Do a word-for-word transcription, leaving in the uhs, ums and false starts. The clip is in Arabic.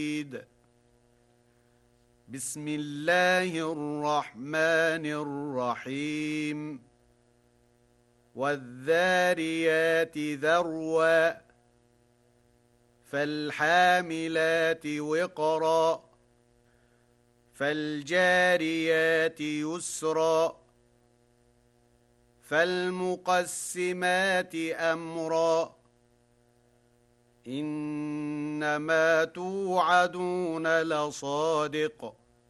بسم الله الرحمن الرحيم والذاريات ذروا فالحاملات وقرا فالجاريات يسرا فالمقسمات أمرا إنما توعدون لصادق